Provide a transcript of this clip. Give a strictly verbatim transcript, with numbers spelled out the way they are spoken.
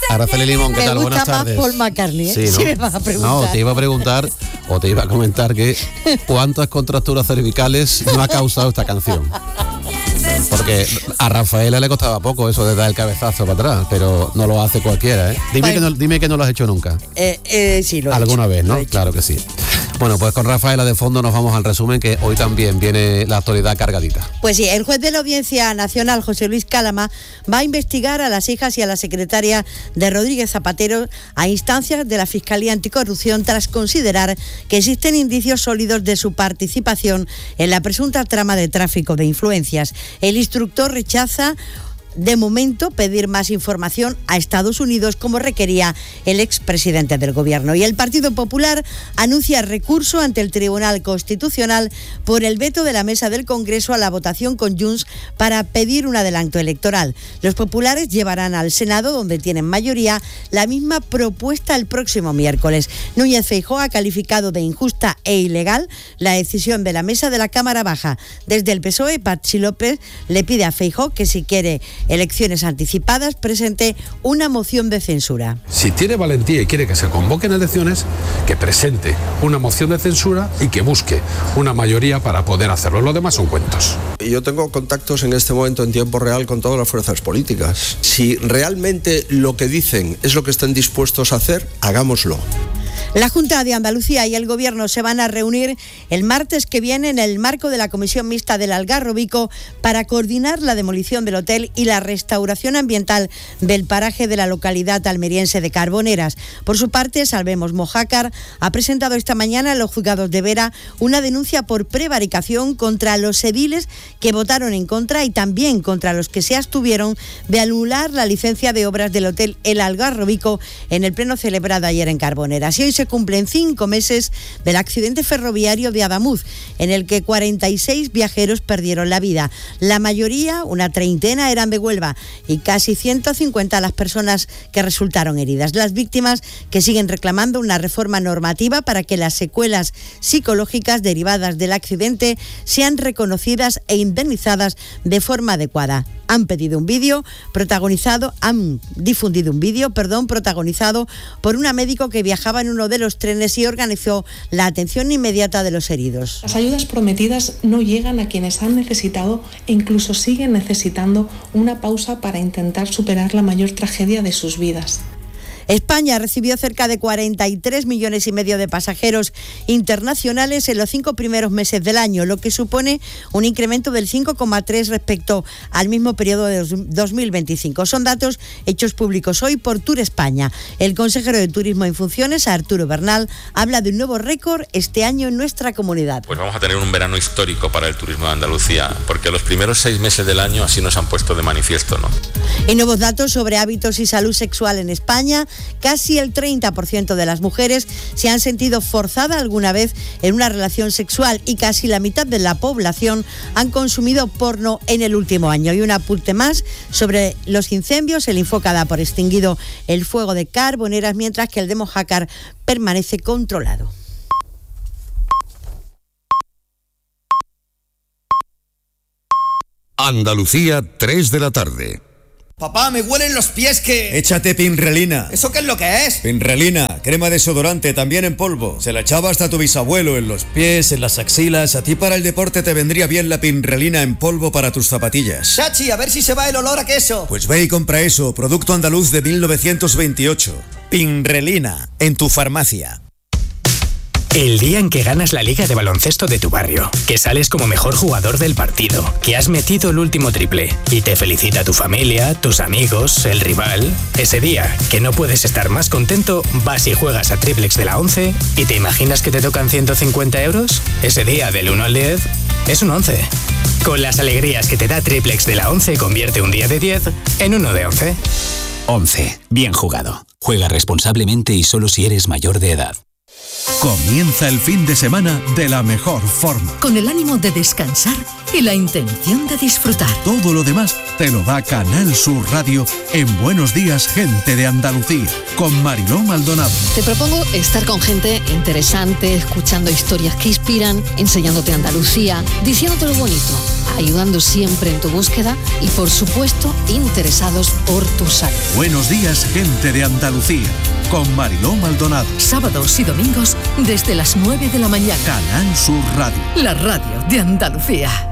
Araceli Limón, ¿qué me tal? Buenas gusta más tardes. Paul McCartney, ¿eh? Sí, ¿no? Si me vas a preguntar. No, te iba a preguntar o te iba a comentar que cuántas contracturas cervicales no ha causado esta canción. Porque a Rafaela le costaba poco eso de dar el cabezazo para atrás, pero no lo hace cualquiera, ¿eh? Dime, que no, dime que no lo has hecho nunca. Eh, eh, sí, lo he Alguna hecho, vez, ¿no? Claro que sí. Bueno, pues con Rafaela de fondo nos vamos al resumen, que hoy también viene la actualidad cargadita. Pues sí, el juez de la Audiencia Nacional, José Luis Cálama, va a investigar a las hijas y a la secretaria de Rodríguez Zapatero a instancias de la Fiscalía Anticorrupción tras considerar que existen indicios sólidos de su participación en la presunta trama de tráfico de influencias. El instructor rechaza de momento pedir más información a Estados Unidos como requería el expresidente del gobierno. Y el Partido Popular anuncia recurso ante el Tribunal Constitucional por el veto de la mesa del Congreso a la votación con Junts para pedir un adelanto electoral. Los populares llevarán al Senado, donde tienen mayoría, la misma propuesta el próximo miércoles. Núñez Feijóo ha calificado de injusta e ilegal la decisión de la mesa de la Cámara Baja. Desde el P S O E, Patxi López le pide a Feijóo que si quiere elecciones anticipadas presente una moción de censura. Si tiene valentía y quiere que se convoquen elecciones, que presente una moción de censura y que busque una mayoría para poder hacerlo. Lo demás son cuentos. Yo tengo contactos en este momento en tiempo real con todas las fuerzas políticas. Si realmente lo que dicen es lo que están dispuestos a hacer, hagámoslo. La Junta de Andalucía y el Gobierno se van a reunir el martes que viene en el marco de la Comisión Mixta del Algarrobico para coordinar la demolición del hotel y la restauración ambiental del paraje de la localidad almeriense de Carboneras. Por su parte, Salvemos Mojácar ha presentado esta mañana en los juzgados de Vera una denuncia por prevaricación contra los ediles que votaron en contra y también contra los que se abstuvieron de anular la licencia de obras del hotel El Algarrobico en el pleno celebrado ayer en Carboneras. Y hoy se cumplen cinco meses del accidente ferroviario de Adamuz, en el que cuarenta y seis viajeros perdieron la vida. La mayoría, una treintena, eran de Huelva y casi ciento cincuenta las personas que resultaron heridas. Las víctimas que siguen reclamando una reforma normativa para que las secuelas psicológicas derivadas del accidente sean reconocidas e indemnizadas de forma adecuada. Han pedido un vídeo protagonizado, han difundido un vídeo, perdón, protagonizado por una médico que viajaba en uno de los trenes y organizó la atención inmediata de los heridos. Las ayudas prometidas no llegan a quienes han necesitado e incluso siguen necesitando una pausa para intentar superar la mayor tragedia de sus vidas. España recibió cerca de cuarenta y tres millones y medio de pasajeros internacionales en los cinco primeros meses del año, lo que supone un incremento del cinco coma tres respecto al mismo periodo de dos mil veinticinco. Son datos hechos públicos hoy por Tour España. El consejero de Turismo en funciones, Arturo Bernal, habla de un nuevo récord este año en nuestra comunidad. Pues vamos a tener un verano histórico para el turismo de Andalucía, porque los primeros seis meses del año así nos han puesto de manifiesto, ¿no? Y nuevos datos sobre hábitos y salud sexual en España. Casi el treinta por ciento de las mujeres se han sentido forzadas alguna vez en una relación sexual y casi la mitad de la población han consumido porno en el último año. Y un apunte más sobre los incendios. El Infoca da por extinguido el fuego de Carboneras, mientras que el de Mojácar permanece controlado. Andalucía, tres de la tarde. Papá, me huelen los pies que... Échate Pinrelina. ¿Eso qué es lo que es? Pinrelina, crema desodorante, también en polvo. Se la echaba hasta tu bisabuelo en los pies, en las axilas. A ti para el deporte te vendría bien la Pinrelina en polvo para tus zapatillas. Chachi, a ver si se va el olor a queso. Pues ve y compra eso, producto andaluz de mil novecientos veintiocho. Pinrelina, en tu farmacia. El día en que ganas la liga de baloncesto de tu barrio, que sales como mejor jugador del partido, que has metido el último triple y te felicita tu familia, tus amigos, el rival. Ese día, que no puedes estar más contento, vas y juegas a Triplex de la once y te imaginas que te tocan ciento cincuenta euros. Ese día, del uno al diez, es un once. Con las alegrías que te da Triplex de la once, convierte un día de diez en uno de once. once. Bien jugado. Juega responsablemente y solo si eres mayor de edad. Comienza el fin de semana de la mejor forma. Con el ánimo de descansar y la intención de disfrutar. Todo lo demás te lo da Canal Sur Radio en Buenos Días, Gente de Andalucía, con Mariló Maldonado. Te propongo estar con gente interesante, escuchando historias que inspiran, enseñándote Andalucía, diciéndote lo bonito. ayudando siempre en tu búsqueda y, por supuesto, interesados por tu salud. Buenos días, gente de Andalucía, con Mariló Maldonado. Sábados y domingos desde las nueve de la mañana. Canal Sur Radio. La radio de Andalucía.